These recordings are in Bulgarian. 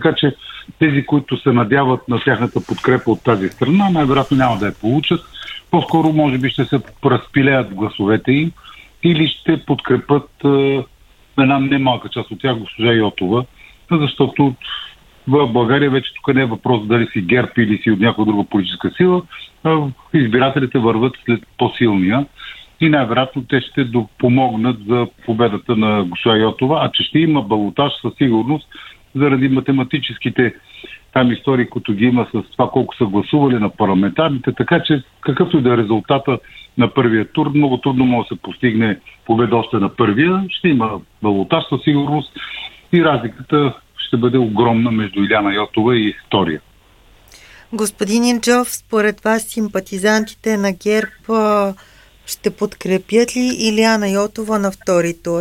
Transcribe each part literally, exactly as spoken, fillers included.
така че тези, които се надяват на тяхната подкрепа от тази страна, най-вероятно няма да я получат. По-скоро, може би, ще се разпилеят гласовете им или ще подкрепят е, една немалка част от тях, госпожа Йотова, защото в България вече тук не е въпрос дали си ГЕРБ или си от някоя друга политическа сила. Избирателите върват след по-силния и най-вероятно те ще помогнат за победата на госпожа Йотова, а че ще има балотаж със сигурност заради математическите там истории, които ги има с това колко са гласували на парламентарните, така че какъвто и да е резултата на първия тур, много трудно може да се постигне победа още на първия. Ще има балотаж със сигурност и разликата ще бъде огромна между Илияна Йотова и втория. Господин Инджов, според вас симпатизантите на ГЕРБ ще подкрепят ли Илияна Йотова на втори тур?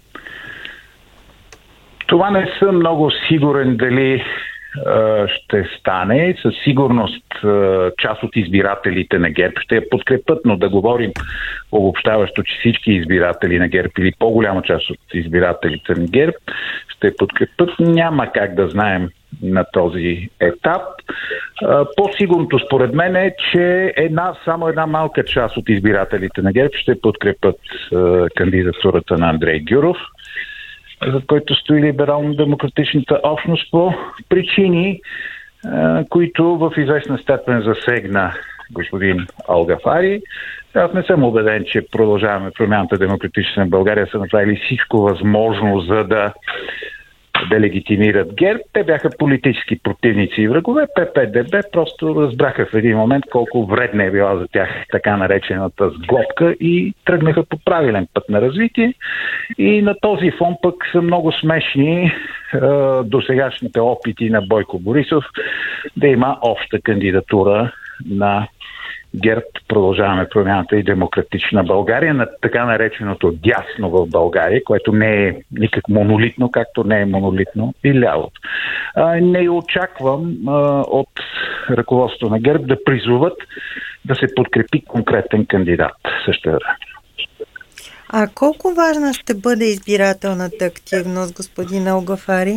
Това не съм много сигурен дали ще стане. Със сигурност част от избирателите на ГЕРБ ще я подкрепят, но да говорим обобщаващо, че всички избиратели на ГЕРБ или по-голяма част от избирателите на ГЕРБ ще я подкрепят, няма как да знаем на този етап. По-сигурното според мен е, че една, само една малка част от избирателите на ГЕРБ ще подкрепят кандидатурата на Андрей Гюров, за който стои либерално-демократичната общност по причини, които в известна степен засегна господин Алгафари. Аз не съм убеден, че продължаваме промяната демократична в България са направили всичко възможно, за да делегитимират ГЕРБ. Те бяха политически противници и врагове. ППДБ просто разбраха в един момент колко вредна е била за тях така наречената сглобка и тръгнаха по правилен път на развитие. И на този фон пък са много смешни е, досегашните опити на Бойко Борисов да има обща кандидатура на ГЕРБ, продължаваме промяната и демократична България, на така нареченото дясно в България, което не е никак монолитно, както не е монолитно и лявото. А, не очаквам а, от ръководството на ГЕРБ да призоват да се подкрепи конкретен кандидат също време. А колко важна ще бъде избирателната активност, господин Алгафари?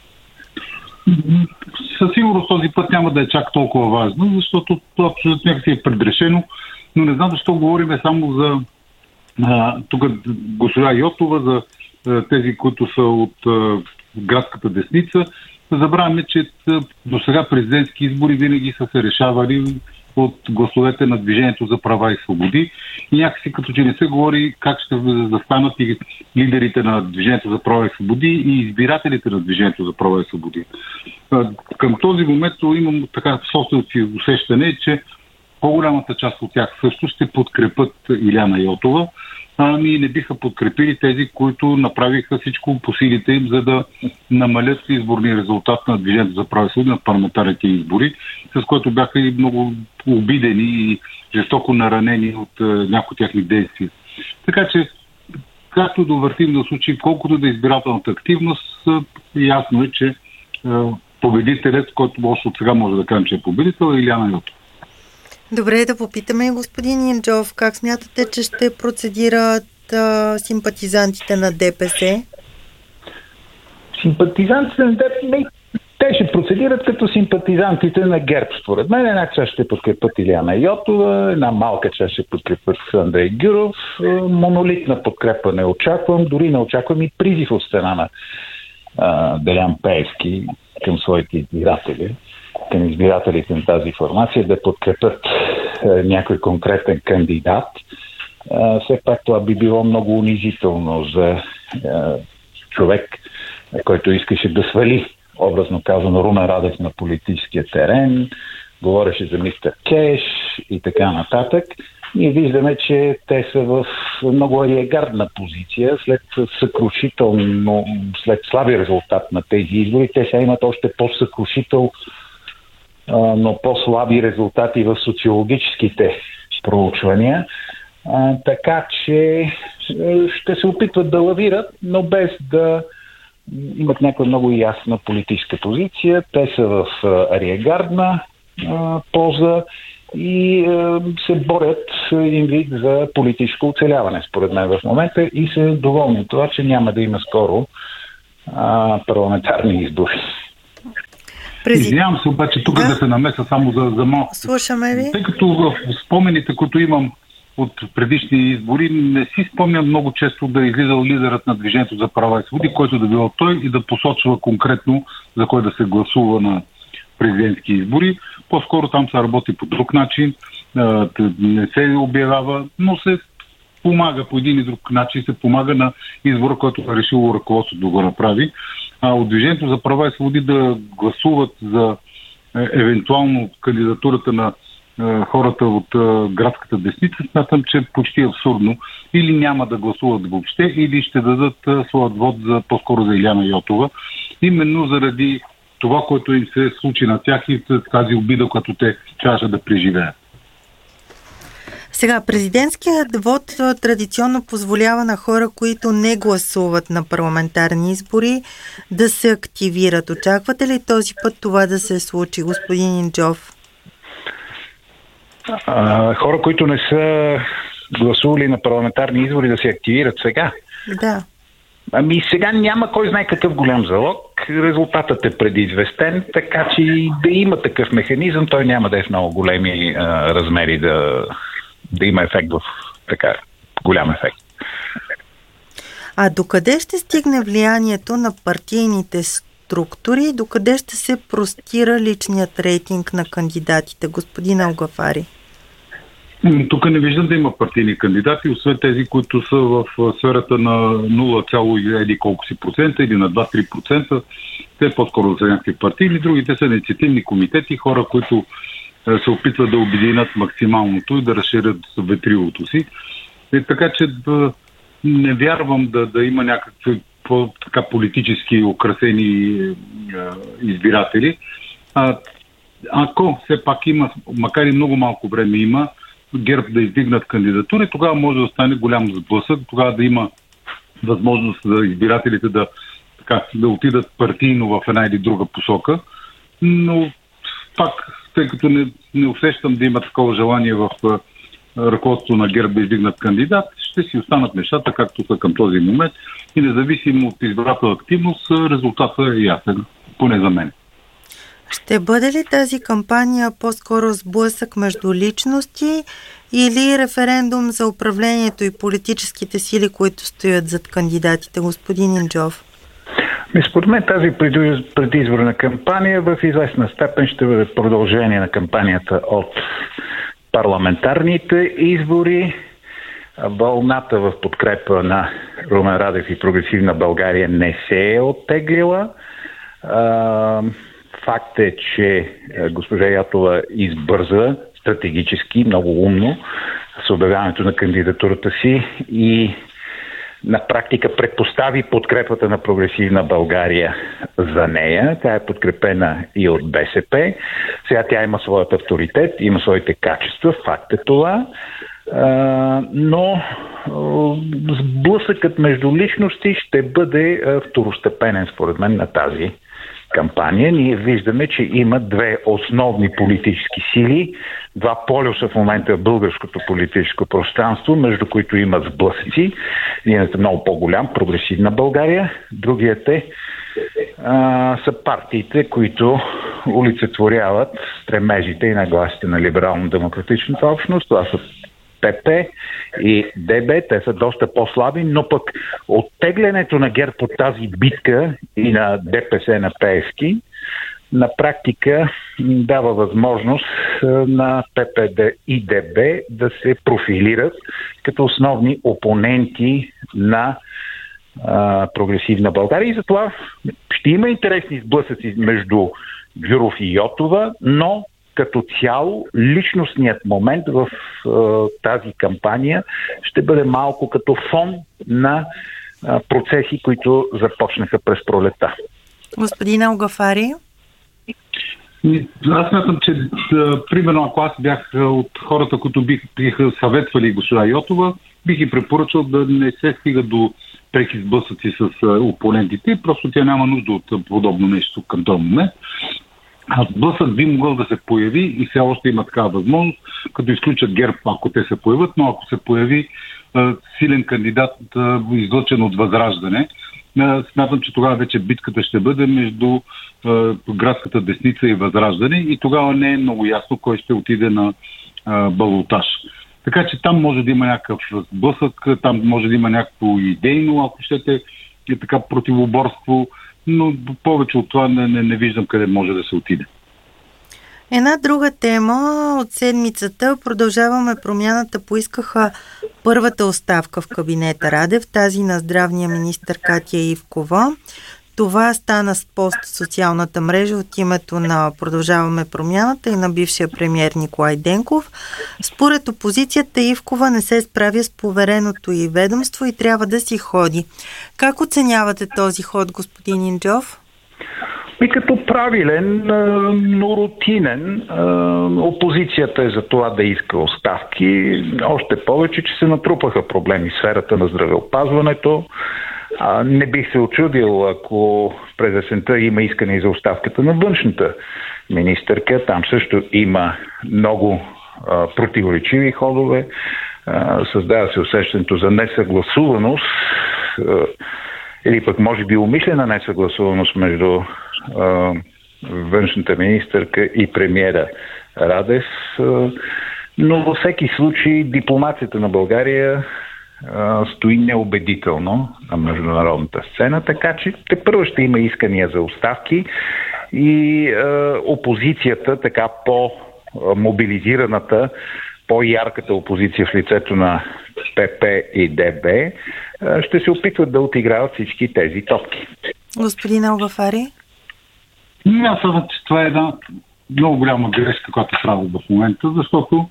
Със сигурност този път няма да е чак толкова важно, защото това абсолютно някакси е предрешено, но не знам защо говорим само за а, тук госпожа Йотова, за а, тези, които са от а, градската десница. Забравяме, че до сега президентски избори винаги са се решавали от гласовете на Движението за права и свободи и някакси като че не се говори как ще застанат и лидерите на Движението за права и свободи и избирателите на Движението за права и свободи. Към този момент имам така собственото си усещане, че по-голямата част от тях също ще подкрепят Илияна Йотова, ами не биха подкрепили тези, които направиха всичко по силите им, за да намалят изборния резултат на Движението за права и свободи на парламентарните избори, с което бяха и много обидени и жестоко наранени от е, някои тяхни действия. Така че, както да въртим на случай, колкото да избирателната активност, е, ясно е, че е, победителят, който още от сега може да кажем, че е победител, е Илияна Йотова. Добре, да попитаме господин Инджов, как смятате, че ще процедират а, симпатизантите на ДПС? Симпатизантите на ДПС, те ще процедират като симпатизантите на ГЕРБ, според мен. Една част ще подкрепят Илияна Йотова, една малка част ще подкрепят Андрей Гюров. Монолитна подкрепа не очаквам, дори не очаквам и призив от страна на а, Делян Пеевски към своите избиратели, към избирателите на тази формация да подкрепят е, някой конкретен кандидат. Е, все пак това би било много унизително за е, човек, който искаше да свали, образно казано, Румен Радев на политическия терен, говореше за мистер Кеш и така нататък. Ние виждаме, че те са в много ариегардна позиция след съкрушително, след слаби резултат на тези избори. Те сега имат още по-съкрушител, но по-слаби резултати в социологическите проучвания. А, така че ще се опитват да лавират, но без да имат някаква много ясна политическа позиция. Те са в ариегардна а, поза и а, се борят един вид за политическо оцеляване, според мен в момента, и се доволни от това, че няма да има скоро а, парламентарни избори. Презид... Извинявам се, обаче тук да, да се намеса само за, за малко. Слушаме ви. Тъй като в спомените, които имам от предишни избори, не си спомням много често да е излизал лидерът на Движението за права и свободи, който да бил той и да посочва конкретно за кой да се гласува на президентски избори. По-скоро там се работи по друг начин, не се обявява, но се помага по един и друг начин, се помага на избора, който е решило ръководството да го направи. А от Движението за права и свободи да гласуват за е, евентуално кандидатурата на е, хората от е, градската десница, смятам, че е почти абсурдно. Или няма да гласуват въобще, или ще дадат е, своят вод за, по-скоро за Илияна Йотова. Именно заради това, което им се случи на тях и тази обида, която те трябваше да преживеят. Сега, президентският вод традиционно позволява на хора, които не гласуват на парламентарни избори, да се активират. Очаквате ли този път това да се случи, господин Инджов? А, хора, които не са гласували на парламентарни избори, да се активират сега? Да. Ами сега няма кой знае какъв голям залог. Резултатът е предизвестен, така че да има такъв механизъм, той няма да е в много големи а, размери да... да има ефект в така голям ефект. А докъде ще стигне влиянието на партийните структури, докъде ще се простира личният рейтинг на кандидатите, господин Алгафари? Тук не виждам да има партийни кандидати, освен тези, които са в сферата на нула или колко си процента или на два до три процента. Те по-скоро са някакви партийни, другите са инициативни комитети, хора, които се опитват да обединят максималното и да разширят ветрилото си. И така че да, не вярвам да, да има някакви по-така политически украсени е, избиратели. А, ако все пак има, макар и много малко време има, ГЕРБ да издигнат кандидатури, тогава може да стане голям сблъсък, тогава да има възможност за избирателите да, така, да отидат партийно в една или друга посока. Но пак, тъй като не, не усещам да има такова желание в а, ръководството на ГЕРБ да издигнат кандидат, ще си останат нещата както са към този момент и независимо от избирателна активност, резултатът е ясен, поне за мен. Ще бъде ли тази кампания по-скоро сблъсък между личности или референдум за управлението и политическите сили, които стоят зад кандидатите, господин Инджов? Според мен тази предизборна кампания в известна степен ще бъде продължение на кампанията от парламентарните избори. Вълната в подкрепа на Румен Радев и Прогресивна България не се е оттеглила. Факт е, че госпожа Йотова избърза стратегически, много умно с обявяването на кандидатурата си и на практика предпостави подкрепата на Прогресивна България за нея. Тя е подкрепена и от БСП. Сега тя има своят авторитет, има своите качества. Факт е това. Но сблъсъкът между личности ще бъде второстепенен, според мен, на тази кампания. Ние виждаме, че има две основни политически сили, два полюса в момента в българското политическо пространство, между които има сблъсъци. Единият е много по-голям, Прогресивна България, другият е а, са партиите, които олицетворяват стремежите и нагласите на либерално-демократичната общност. Това са ПП и ДБ, те са доста по-слаби, но пък оттеглянето на ГЕРБ от тази битка и на ДПС на Пеевски на практика дава възможност на ППД и ДБ да се профилират като основни опоненти на а, Прогресивна България и затова ще има интересни сблъсъци между Гюров и Йотова, но като цяло личностният момент в е, тази кампания ще бъде малко като фон на е, процеси, които започнаха през пролета. Господин Алгафари? Аз смятам, че да, примерно ако аз бях от хората, които бих, биха съветвали госпожа Йотова, бих и препоръчал да не се стига до преки сблъсъци с опонентите. Просто тя няма нужда от подобно нещо към този момент. А сблъсък би могъл да се появи и все още има такава възможност, като изключат ГЕРБ, ако те се появят, но ако се появи а, силен кандидат, а, излъчен от Възраждане смятам, че тогава вече битката ще бъде между градската десница и Възраждане и тогава не е много ясно кой ще отиде на балотаж. Така че там може да има някакъв сблъсък, там може да има някакво идейно, ако щете, е така противоборство, но повече от това не, не, не виждам къде може да се отиде. Една друга тема от седмицата. Продължаваме промяната. Поискаха първата оставка в кабинета Радев, тази на здравния министър Катя Ивкова. Това стана с пост в социалната мрежа от името на Продължаваме промяната и на бившия премиер Николай Денков. Според опозицията Ивкова не се справя с повереното й ведомство и трябва да си ходи. Как оценявате този ход, господин Инджов? И като правилен, но рутинен, опозицията е за това да иска оставки. Още повече, че се натрупаха проблеми в сферата на здравеопазването. Не бих се очудил, ако през есента има искане за оставката на външната министърка. Там също има много противоречиви ходове. Създава се усещането за несъгласуваност или пък може би умишлена несъгласуваност между а, външната министърка и премиера Радев. А, но във всеки случай дипломацията на България а, стои неубедително на международната сцена, така че тепърва ще има искания за оставки и а, опозицията, така по-мобилизираната, по-ярката опозиция в лицето на ПП и ДБ, ще се опитват да отиграват всички тези топки. Господин Алгафари? Аз съм, че това е една много голяма грешка, която се прави в момента, защото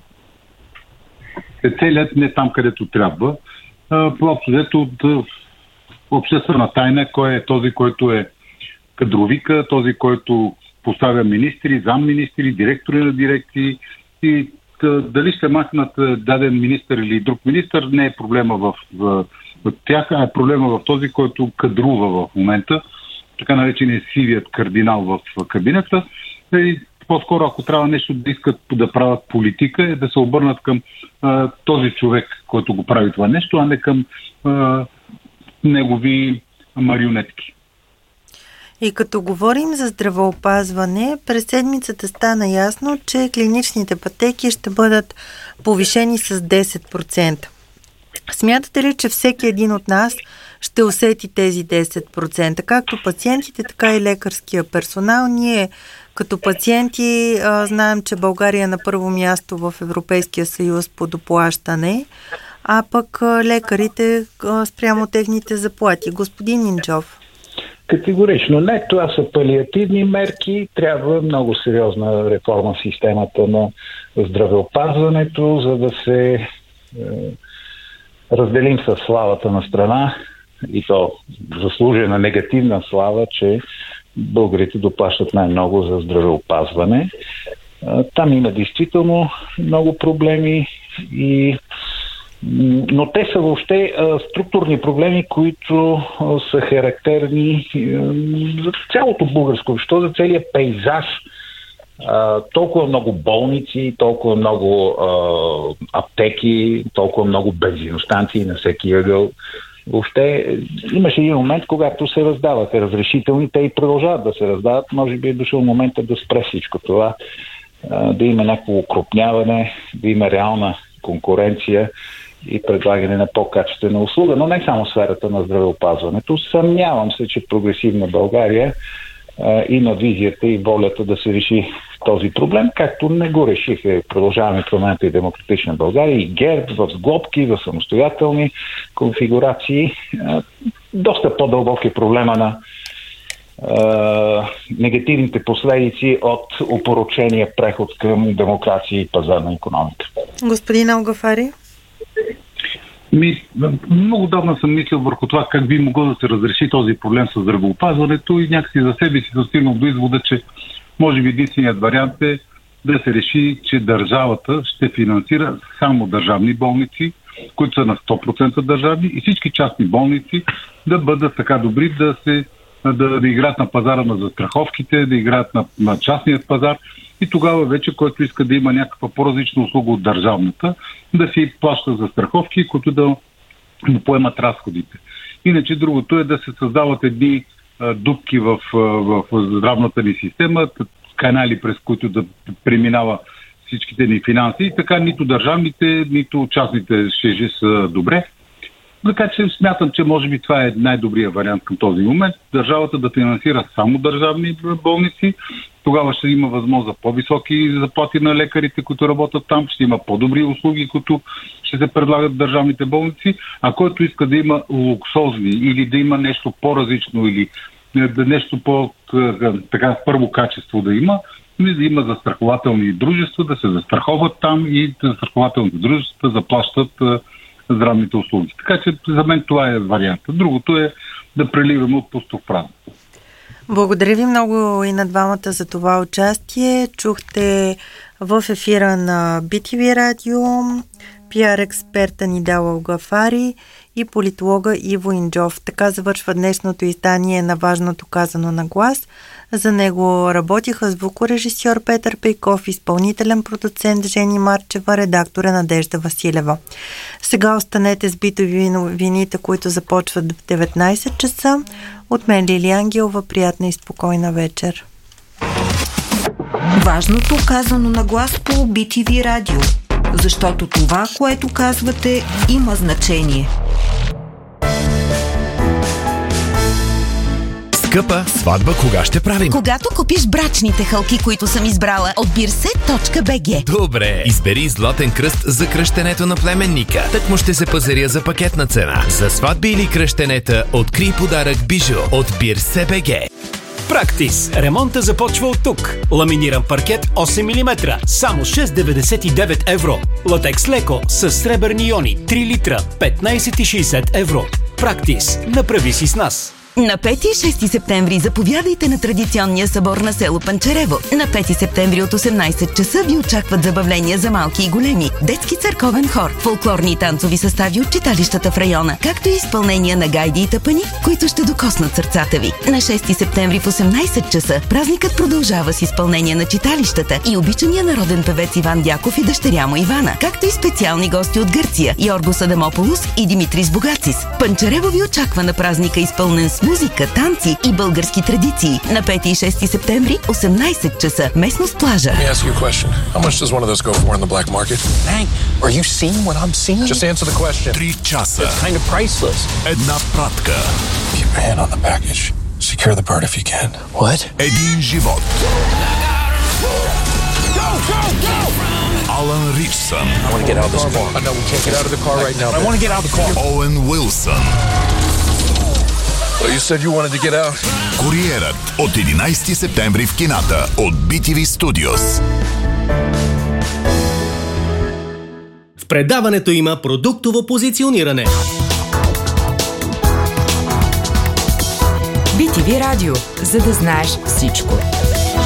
е целият не там, където трябва. Просто взето от обществена тайна, кой е този, който е кадровика, този, който поставя министри, замминистри, директори на дирекции и дали ще махнат даден министър или друг министър, не е проблема в, в, в тях, а е проблема в този, който кадрува в момента, така нареченият сивият кардинал в кабинета. И по-скоро, ако трябва нещо да искат да правят политика, е да се обърнат към а, този човек, който го прави това нещо, а не към а, негови марионетки. И като говорим за здравеопазване, през седмицата стана ясно, че клиничните пътеки ще бъдат повишени с десет процента. Смятате ли, че всеки един от нас ще усети тези десет процента? Както пациентите, така и лекарския персонал. Ние като пациенти а, знаем, че България е на първо място в Европейския съюз по доплащане, а пък а, лекарите а, спрямо техните заплати. Господин Инджов. Категорично не. Това са палиативни мерки. Трябва много сериозна реформа в системата на здравеопазването, за да се е, разделим със славата на страна и то заслужена негативна слава, че българите доплащат най-много за здравеопазване. Там има действително много проблеми, и... но те са въобще структурни проблеми, които са характерни за цялото българско общество, за целият пейзаж. Толкова много болници, толкова много аптеки, толкова много бензиностанции на всеки ъгъл. Въобще имаше един момент, когато се раздаваха разрешителни, те и продължават да се раздават. Може би е дошъл момента да спре всичко това, да има някакво укрупняване, да има реална конкуренция и предлагане на по-качествена услуга, но не само в сферата на здравеопазването. Съмнявам се, че прогресивна България а, има визията и волята да се реши този проблем, както не го решиха Продължаваме промяната и Демократична България и ГЕРБ в сглобки, в самостоятелни конфигурации. А, доста по-дълбок е проблема на а, негативните последици от опорочения преход към демокрация и пазарна икономика. Господин Алгафари? Ми, много давно съм мислил върху това как би могло да се разреши този проблем с здравеопазването и някакси за себе си достигнал до извода, че може би единственият вариант е да се реши, че държавата ще финансира само държавни болници, които са на сто процента държавни, и всички частни болници да бъдат така добри да се да, да играят на пазара на застраховките, да играят на, на частният пазар. И тогава вече, който иска да има някаква по-различна услуга от държавната, да си плаща за страховки, които да му поемат разходите. Иначе другото е да се създават едни а, дупки в, в, в здравната ни система, канали, през които да преминава всичките ни финанси. И така нито държавните, нито частните шежи са добре. Така че смятам, че може би това е най-добрият вариант към този момент. Държавата да финансира само държавни болници. Тогава ще има възможност за по-високи заплати на лекарите, които работят там. Ще има по-добри услуги, които ще се предлагат в държавните болници. А който иска да има луксозни или да има нещо по-различно или нещо по-така първо качество да има, да има застрахователни дружества, да се застраховат там и застрахователните дружества заплащат здравните услуги. Така че за мен това е варианта. Другото е да преливаме от пусто в празно. Благодаря ви много и на двамата за това участие. Чухте в ефира на Би Ти Ви радио пиар експерта Нидала Алгафари и политолога Иво Инджов. Така завършва днешното издание на Важното казано на глас. За него работиха звукорежисьор Петър Пейков, изпълнителен продуцент Жени Марчева, редактора Надежда Василева. Сега останете с битови новините, които започват в деветнайсет часа. От мен Лили Ангелова, приятна и спокойна вечер. Важното казано на глас по Би Ти Ви радио. Защото това, което казвате, има значение. Скъпа, сватба кога ще правим? Когато купиш брачните хълки, които съм избрала от бирсе точка би джи. Добре, избери златен кръст за кръщенето на племенника. Так му ще се пазаря за пакетна цена. За сватби или кръщенета, открий подарък бижу от бирсе точка би джи. Практис. Ремонта започва от тук. Ламиниран паркет осем милиметра. Само шест деветдесет и девет евро. Латекс леко с сребърни иони три литра. петнайсет и шейсет евро. Практис. Направи си с нас. На пети и шести септември заповядайте на традиционния събор на село Панчарево. На пети септември от осемнайсет часа ви очакват забавления за малки и големи, детски църковен хор, фолклорни и танцови състави от читалищата в района, както и изпълнения на гайди и тъпани, които ще докоснат сърцата ви. На шести септември в осемнайсет часа празникът продължава с изпълнение на читалищата и обичания народен певец Иван Дяков и дъщеря му Ивана, както и специални гости от Гърция Йоргос Адамополос и Димитрис Богацис. Панчарево ви очаква на празника, изпълнен с музика, танци и български традиции. На пети и шести септември, осемнайсет часа, местност плажа. Let me ask you a question. How much does one of those go for in the black market? Hank, are you seeing what I'm seeing? Just answer the question. Три часа. It's kind of priceless. Една пратка. Keep your hand on the package. Secure the bird if you can. What? Един живот. Go, go, go! Алан Ричсън. I want to get out of this car. I know we can't get out of the car right now. I want to get out of the car. Оуен Уилсън. Well, you said you wanted to get out. Куриерът от единайсети септември в кината от Би Ти Ви Studios. В предаването има продуктово позициониране. Би Ти Ви радио, за да знаеш всичко.